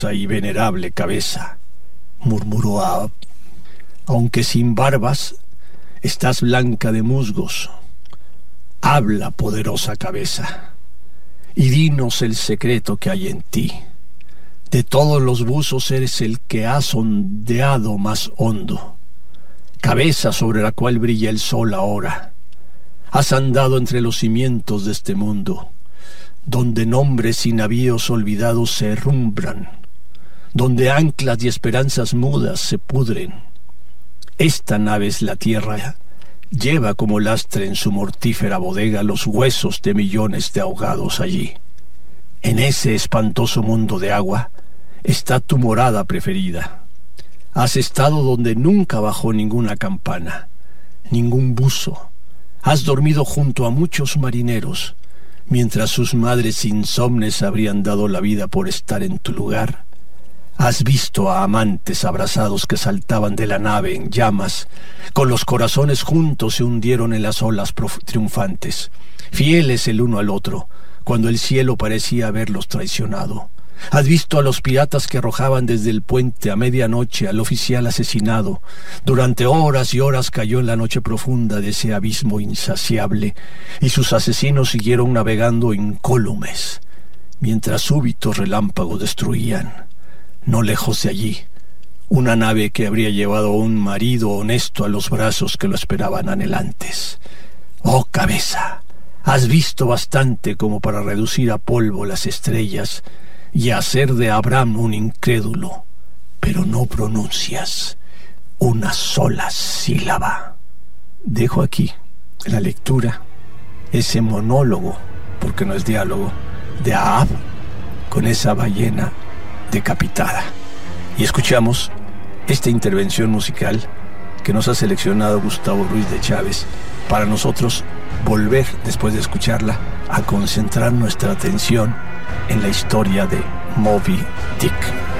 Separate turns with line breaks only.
y venerable cabeza, murmuró Ahab, aunque sin barbas, estás blanca de musgos. Habla, poderosa cabeza, y dinos el secreto que hay en ti. De todos los buzos eres el que ha sondeado más hondo. Cabeza sobre la cual brilla el sol ahora. Has andado entre los cimientos de este mundo, donde nombres y navíos olvidados se herrumbran, donde anclas y esperanzas mudas se pudren. Esta nave es la tierra, lleva como lastre en su mortífera bodega los huesos de millones de ahogados allí. En ese espantoso mundo de agua está tu morada preferida. Has estado donde nunca bajó ninguna campana, ningún buzo. Has dormido junto a muchos marineros, mientras sus madres insomnes habrían dado la vida por estar en tu lugar. Has visto a amantes abrazados que saltaban de la nave en llamas, con los corazones juntos se hundieron en las olas triunfantes, fieles el uno al otro, cuando el cielo parecía haberlos traicionado. Has visto a los piratas que arrojaban desde el puente a medianoche al oficial asesinado. Durante horas y horas cayó en la noche profunda de ese abismo insaciable, y sus asesinos siguieron navegando incólumes, mientras súbitos relámpagos destruían, no lejos de allí, una nave que habría llevado a un marido honesto a los brazos que lo esperaban anhelantes. ¡Oh, cabeza! Has visto bastante como para reducir a polvo las estrellas y hacer de Abraham un incrédulo, pero no pronuncias una sola sílaba. Dejo aquí la lectura, ese monólogo, porque no es diálogo, de Ahab con esa ballena decapitada. Y escuchamos esta intervención musical que nos ha seleccionado Gustavo Ruiz de Chávez para nosotros volver, después de escucharla, a concentrar nuestra atención en la historia de Moby Dick.